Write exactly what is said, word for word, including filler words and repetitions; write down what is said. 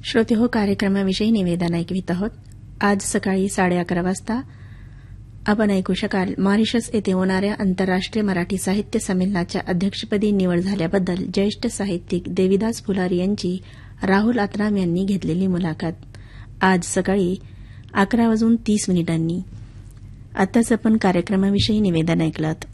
श्रोते हो, कार्यक्रमाविषयी निवेदन ऐकवित आहोत. आज सकाळी साडे अकरा वाजता आपण ऐकू शकाल मॉरिशस येथे होणाऱ्या आंतरराष्ट्रीय मराठी साहित्य संमेलनाच्या अध्यक्षपदी निवड झाल्याबद्दल ज्येष्ठ साहित्यिक देविदास फुलारी यांची राहुल आत्राम यांनी घेतलेली मुलाखत. आज सकाळी अकरा वाजून तीस मिनिटांनी. आताच आपण कार्यक्रमाविषयी निवेदन ऐकलं.